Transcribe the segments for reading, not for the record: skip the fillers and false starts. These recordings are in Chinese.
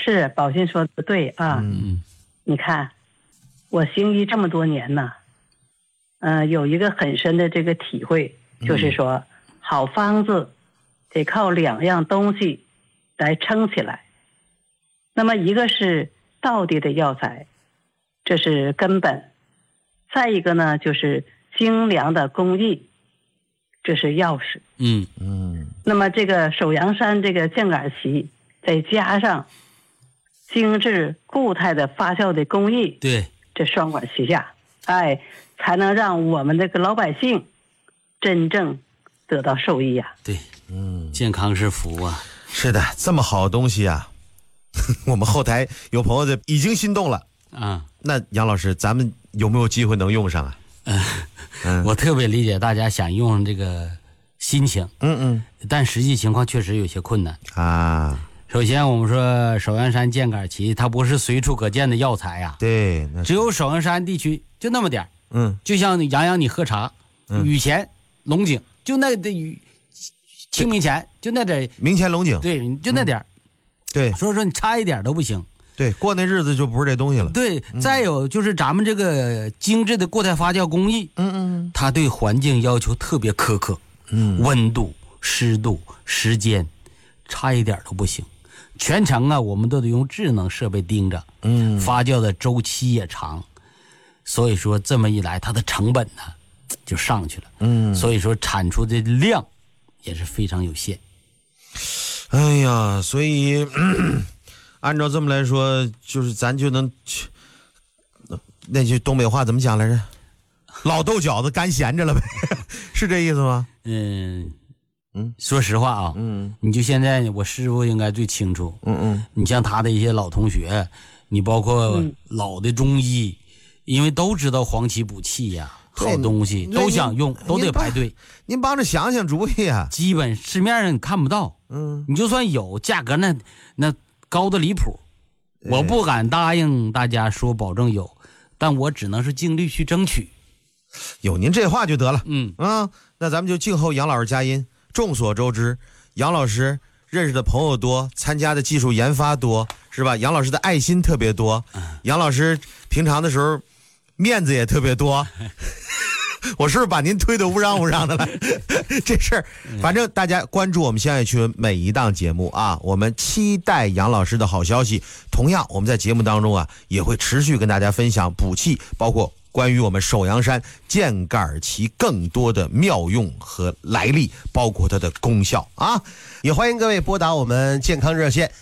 是宝信说的对啊。你看我行医这么多年呢，有一个很深的这个体会，就是说好方子得靠2样东西来撑起来。那么一个是道地的药材，这是根本；再一个呢就是精良的工艺，这是钥匙。那么这个首阳山这个箭杆旗，再加上精致固态的发酵的工艺， 对， 这双管齐下，才能让我们这个老百姓真正得到受益呀。 对，健康是福啊。 是的，这么好的东西啊，我们后台有朋友已经心动了啊。那杨老师，咱们有没有机会能用上啊？ 我特别理解大家想用这个心情，但实际情况确实有些困难啊。首先我们说首阳山箭杆旗，它不是随处可见的药材啊， 对， 只有首阳山地区就那么点就像杨洋你喝茶，雨前龙井就那的雨，清明前就那点， 明前龙井， 对，就那点， 对， 所以说你差一点都不行。 对，过那日子就不是这东西了。 对，再有就是咱们这个精致的固态发酵工艺，它对环境要求特别苛刻，温度、湿度、时间，差一点都不行。全程啊，我们都得用智能设备盯着，发酵的周期也长，所以说这么一来，它的成本呢就上去了，所以说产出的量也是非常有限。 哎呀，所以。按照这么来说，就是咱就能，那句东北话怎么讲来着？老豆饺子干闲着了呗，是这意思吗？ 说实话啊，你就现在我师傅应该最清楚，你像他的一些老同学，你包括老的中医，因为都知道黄芪补气呀，好东西都想用，都得排队。 您帮着想想主意啊！ 基本市面上你看不到，你就算有，价格那高的离谱，我不敢答应大家说保证有，但我只能是尽力去争取。 有您这话就得了。那咱们就静候杨老师佳音。众所周知，杨老师认识的朋友多，参加的技术研发多，是吧？杨老师的爱心特别多，杨老师平常的时候面子也特别多。我是不是把您推得乌嚷乌嚷的了？这事儿，反正大家关注我们乡野趣闻每一档节目啊，我们期待杨老师的好消息。同样，我们在节目当中啊，也会持续跟大家分享补气，包括关于我们首阳山箭杆旗更多的妙用和来历，包括它的功效啊。也欢迎各位拨打我们健康热线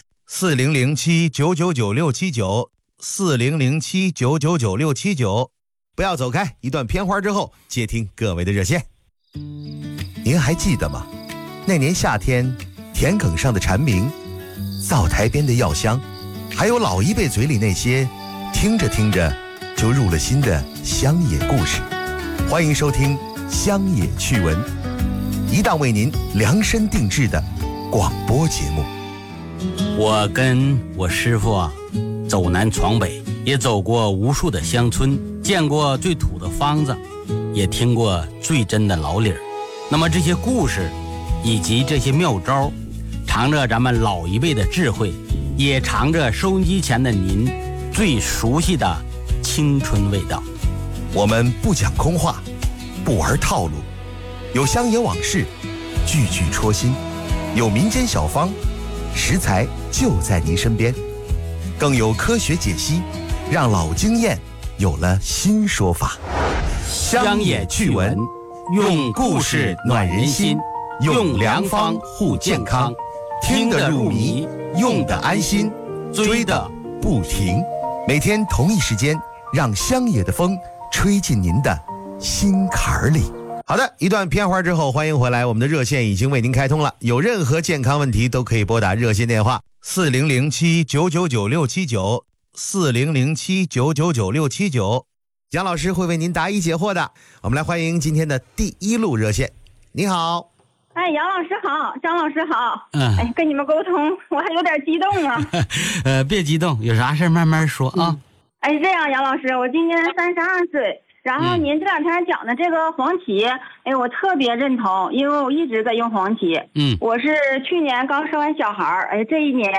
4007-999679，4007-999679。不要走开，一段片花之后接听各位的热线。您还记得吗？那年夏天，田埂上的蝉鸣，灶台边的药香，还有老一辈嘴里那些听着听着就入了心的乡野故事。欢迎收听乡野趣闻，一档为您量身定制的广播节目。 我跟我师傅啊，走南闯北，也走过无数的乡村，见过最土的方子，也听过最真的老理儿。那么这些故事以及这些妙招，藏着咱们老一辈的智慧，也藏着收音机前的您最熟悉的青春味道。 我们不讲空话，不玩套路，有乡野往事，句句戳心；有民间小方，食材就在您身边；更有科学解析，让老经验有了新说法。 乡野趣闻，用故事暖人心，用良方护健康， 听得入迷，用得安心，追得不停。每天同一时间，让乡野的风吹进您的心坎里。好的，一段片花之后，欢迎回来，我们的热线已经为您开通了，有任何健康问题都可以拨打热线电话4007-999-679，4007-999-679，杨老师会为您答疑解惑的。我们来欢迎今天的第一路热线。你好。 哎，杨老师好，张老师好。跟你们沟通，我还有点激动啊。 别激动，有啥事慢慢说啊。 这样，杨老师，我今年32岁，然后您这两天讲的这个黄芪，我特别认同，因为我一直在用黄芪。我是去年刚生完小孩，这一年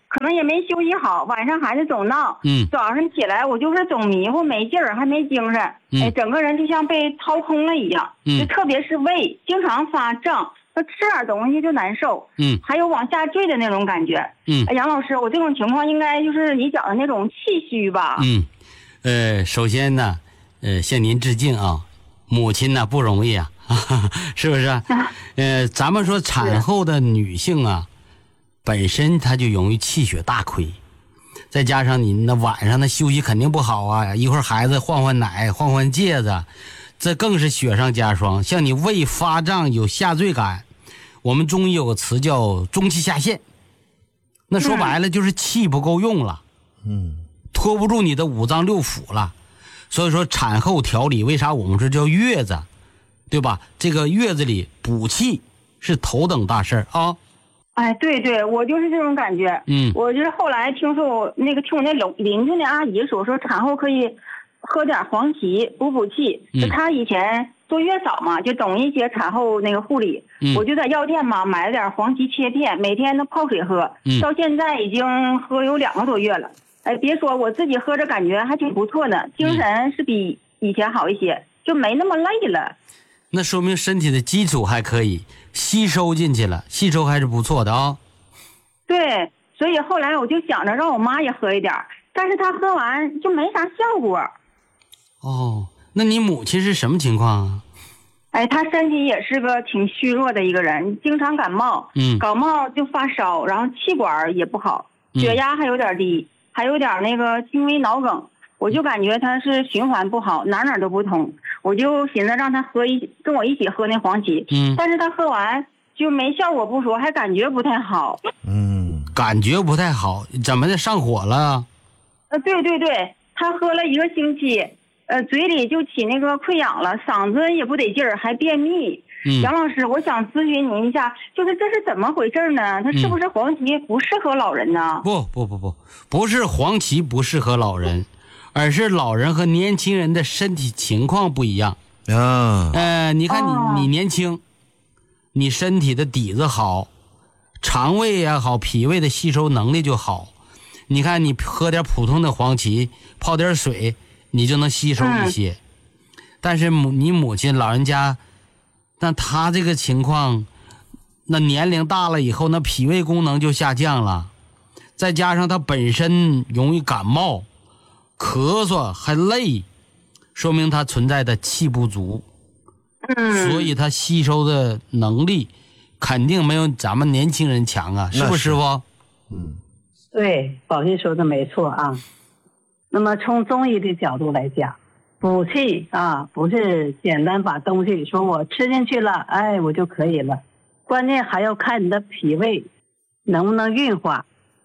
可能也没休息好，晚上孩子总闹，早上起来我就是总迷糊没劲儿，还没精神，整个人就像被掏空了一样，就特别是胃经常发胀，吃点东西就难受，还有往下坠的那种感觉，杨老师，我这种情况应该就是你讲的那种气虚吧？ 首先呢，向您致敬啊，母亲呢不容易啊，是不是？咱们说产后的女性啊，本身她就容易气血大亏，再加上你那晚上的休息肯定不好啊，一会儿孩子换换奶换换戒指，这更是雪上加霜。像你胃发胀有下坠感，我们中医有个词叫中气下陷，那说白了就是气不够用了，拖不住你的五脏六腑了。所以说产后调理为啥我们说叫月子，对吧？这个月子里补气是头等大事啊。 哎，对对，我就是这种感觉。我就是后来听我那邻居那阿姨说产后可以喝点黄芪补气。就她以前做月嫂嘛，就懂一些产后那个护理。我就在药店嘛买了点黄芪切片，每天都泡水喝，到现在已经喝有2个多月了。哎，别说我自己喝着感觉还挺不错的，精神是比以前好一些，就没那么累了。 那说明身体的基础还可以，吸收进去了，吸收还是不错的啊。 对，所以后来我就想着让我妈也喝一点，但是她喝完就没啥效果。 哦，那你母亲是什么情况啊？ 哎，她身体也是个挺虚弱的一个人，经常感冒，感冒就发烧，然后气管也不好，血压还有点低，还有点那个轻微脑梗。我就感觉她是循环不好，哪都不通。我就寻思让她跟我一起喝那黄芪，但是她喝完就没效果不说，还感觉不太好。 感觉不太好，怎么的上火了？ 对对对，她喝了1个星期，嘴里就起那个溃疡了，嗓子也不得劲儿，还便秘。杨老师，我想咨询您一下，就是这是怎么回事呢？它是不是黄芪不适合老人呢？ 不是黄芪不适合老人，而是老人和年轻人的身体情况不一样啊。你看你年轻，你身体的底子好，肠胃也好，脾胃的吸收能力就好。你看你喝点普通的黄芪，泡点水，你就能吸收一些。但是你母亲老人家，那她这个情况，那年龄大了以后，那脾胃功能就下降了，再加上她本身容易感冒、咳嗽还累，说明她存在的气不足。所以她吸收的能力肯定没有咱们年轻人强啊，是不是师傅？ 对，宝信说的没错啊。那么从中医的角度来讲，补气啊，不是简单把东西说我吃进去了，哎，我就可以了。关键还要看你的脾胃能不能运化。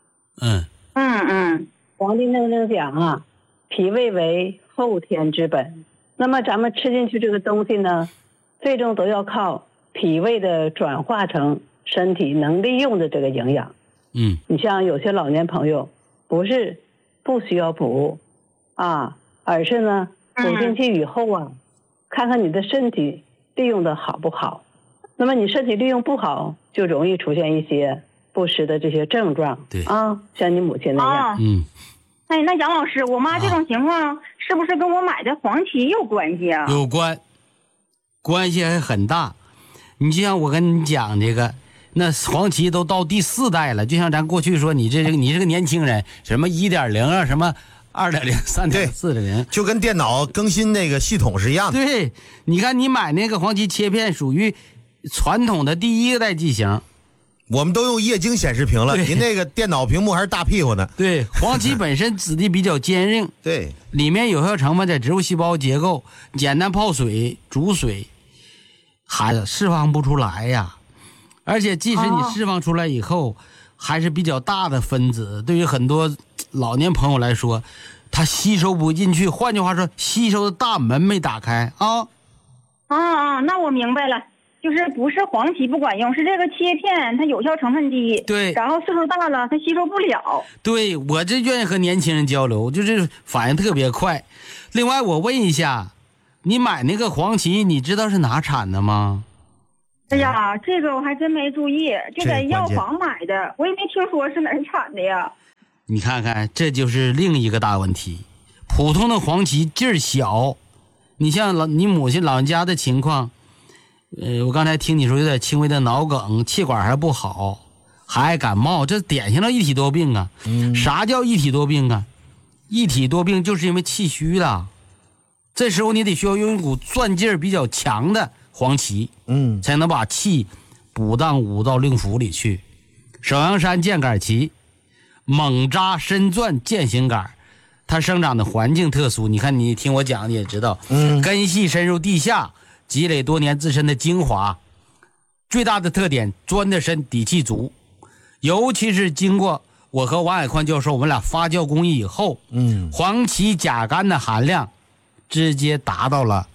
黄帝内经讲啊，脾胃为后天之本。那么咱们吃进去这个东西呢，最终都要靠脾胃的转化成身体能利用的这个营养。你像有些老年朋友不是不需要补啊，而是呢补进去以后啊，看看你的身体利用的好不好。那么你身体利用不好，就容易出现一些不适的这些症状。 对啊，像你母亲那样。 哎，那杨老师，我妈这种情况是不是跟我买的黄芪有关系啊？ 有关系还很大。你就像我跟你讲这个，那黄芪都到第4代了，就像咱过去说你是个年轻人，什么 1.0 啊，什么 2.0 3.4.0， 就跟电脑更新那个系统是一样的。 对，你看你买那个黄芪切片属于传统的第1代剂型， 我们都用液晶显示屏了，您那个电脑屏幕还是大屁股呢。 对，黄芪本身质地比较坚硬， 对， 里面有效成分在植物细胞结构，简单泡水煮水还释放不出来呀。而且即使你释放出来以后，还是比较大的分子，对于很多老年朋友来说，它吸收不进去，换句话说，吸收的大门没打开啊。 那我明白了，就是不是黄芪不管用，是这个切片它有效成分低， 对， 然后岁数大了它吸收不了。 对，我这愿意和年轻人交流，就是反应特别快。另外我问一下，你买那个黄芪你知道是哪产的吗？ 哎呀，这个我还真没注意，就在药房买的，我也没听说是哪儿产的呀。 你看看，这就是另一个大问题。普通的黄芪劲儿小，你像你母亲老人家的情况，我刚才听你说有点轻微的脑梗，气管还不好，还感冒，这典型的一体多病啊。啥叫一体多病啊？一体多病就是因为气虚了，这时候你得需要用一股钻劲儿比较强的黄芪，才能把气补到五脏六腑里去。首阳山箭杆芪，猛扎深钻剑形杆，它生长的环境特殊，你看你听我讲你也知道，根系深入地下，积累多年自身的精华，最大的特点钻得深，底气足。尤其是经过我和王海宽教授我们俩发酵工艺以后，黄芪甲苷的含量直接达到了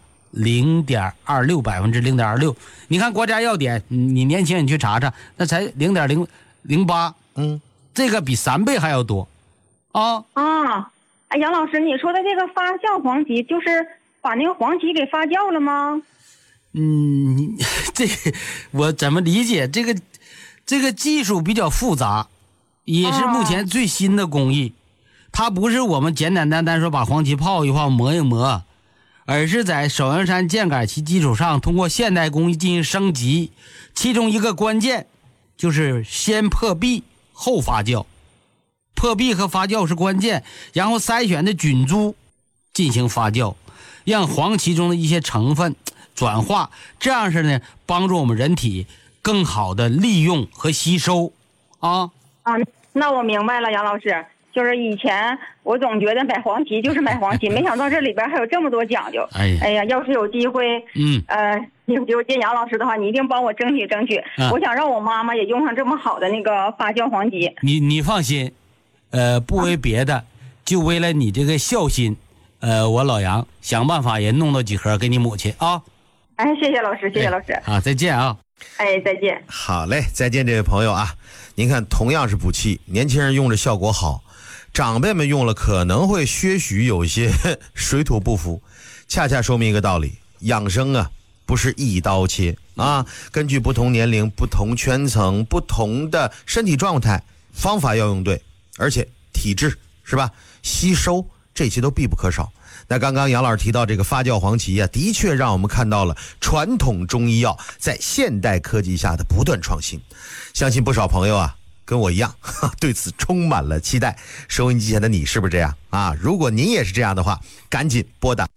0.26%，0.26%。你看国家药典，你年轻人你去查查，那才0.008%，这个比3倍还要多啊！ 杨老师，你说的这个发酵黄芪，就是把那个黄芪给发酵了吗？ 这我怎么理解？这个技术比较复杂，也是目前最新的工艺。它不是我们简简单单说把黄芪泡一泡磨一磨，而是在首阳山箭杆芪基础上通过现代工艺进行升级。其中一个关键就是先破壁后发酵，破壁和发酵是关键，然后筛选的菌株进行发酵，让黄芪中的一些成分转化，这样式呢帮助我们人体更好的利用和吸收那我明白了，杨老师，就是以前我总觉得买黄芪就是买黄芪，没想到这里边还有这么多讲究。哎呀，要是有机会，有见杨老师的话，你一定帮我争取争取。我想让我妈妈也用上这么好的那个发酵黄芪。 你放心，不为别的，就为了你这个孝心，我老杨想办法也弄到几盒给你母亲啊。 谢谢老师，谢谢老师。 再见啊。 再见。 好嘞，再见，这位朋友啊。您看，同样是补气，年轻人用着效果好，长辈们用了可能会些许有些水土不服，恰恰说明一个道理：养生啊，不是一刀切啊，根据不同年龄、不同圈层、不同的身体状态，方法要用对，而且体质是吧？吸收这些都必不可少。那刚刚杨老师提到这个发酵黄芪啊，的确让我们看到了传统中医药在现代科技下的不断创新。相信不少朋友啊跟我一样对此充满了期待。收音机前的你是不是这样啊？如果您也是这样的话，赶紧拨打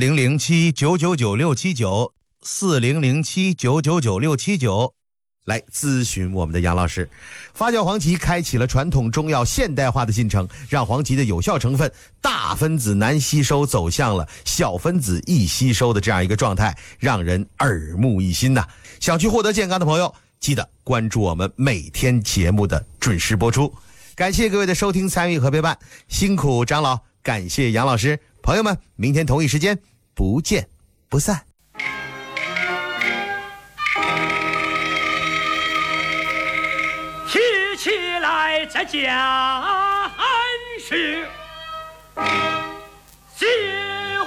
4007-999-679，4007-999-679来咨询我们的杨老师。发酵黄芪开启了传统中药现代化的进程，让黄芪的有效成分大分子难吸收走向了小分子易吸收的这样一个状态，让人耳目一新呐。想去获得健康的朋友，记得关注我们每天节目的准时播出。感谢各位的收听参与和陪伴，辛苦张老，感谢杨老师。朋友们，明天同一时间不见不散。 起来，再讲事。